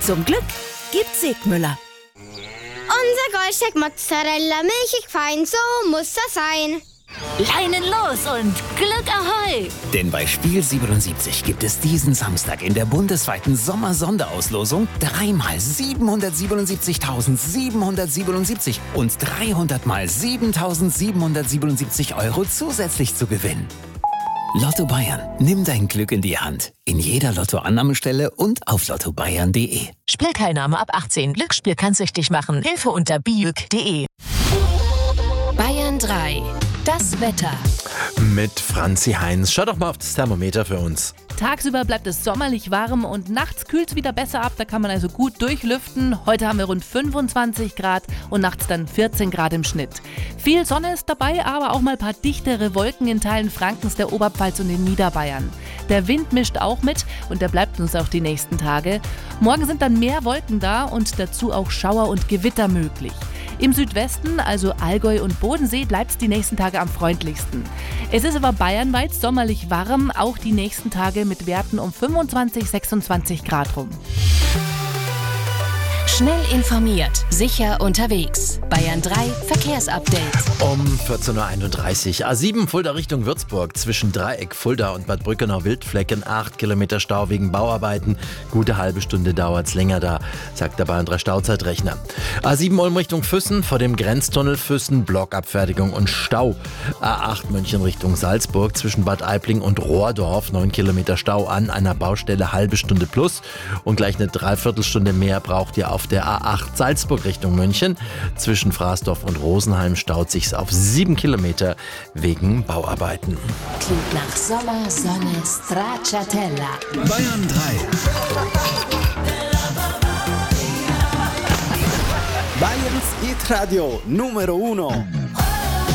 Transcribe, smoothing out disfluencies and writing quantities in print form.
Zum Glück gibt's Segmüller. Unser Goldsteak Mozzarella, milchig fein, so muss das sein. Leinen los und Glück ahoi! Denn bei Spiel 77 gibt es diesen Samstag in der bundesweiten Sommersonderauslosung 3 mal 777.777 und 300 mal 7.777 € zusätzlich zu gewinnen. Lotto Bayern. Nimm dein Glück in die Hand. In jeder Lottoannahmestelle und auf lottobayern.de. Spielteilnahme ab 18. Glücksspiel kann süchtig machen. Hilfe unter biüg.de. Bayern 3. Das Wetter. Mit Franzi Heinz. Schau doch mal auf das Thermometer für uns. Tagsüber bleibt es sommerlich warm und nachts kühlt es wieder besser ab. Da kann man also gut durchlüften. Heute haben wir rund 25 Grad und nachts dann 14 Grad im Schnitt. Viel Sonne ist dabei, aber auch mal ein paar dichtere Wolken in Teilen Frankens, der Oberpfalz und in Niederbayern. Der Wind mischt auch mit und der bleibt uns auch die nächsten Tage. Morgen sind dann mehr Wolken da und dazu auch Schauer und Gewitter möglich. Im Südwesten, also Allgäu und Bodensee, bleibt es die nächsten Tage am freundlichsten. Es ist aber bayernweit sommerlich warm, auch die nächsten Tage mit Werten um 25, 26 Grad rum. Schnell informiert, sicher unterwegs. Bayern 3 Verkehrsupdate. Um 14.31 Uhr. A7 Fulda Richtung Würzburg. Zwischen Dreieck Fulda und Bad Brückenau-Wildflecken 8 Kilometer Stau wegen Bauarbeiten. Gute halbe Stunde dauert es länger da, sagt der Bayern 3 Stauzeitrechner. A7 Ulm Richtung Füssen. Vor dem Grenztunnel Füssen Blockabfertigung und Stau. A8 München Richtung Salzburg. Zwischen Bad Aibling und Rohrdorf 9 Kilometer Stau an einer Baustelle halbe Stunde plus. Und gleich eine Dreiviertelstunde mehr braucht ihr auf der A8 Salzburg Richtung München. Zwischen Fraßdorf und Rosenheim staut sich's auf 7 Kilometer wegen Bauarbeiten. Klingt nach Sommer, Sonne, Stracciatella. Bayern 3. Bayerns Hit Radio Numero 1.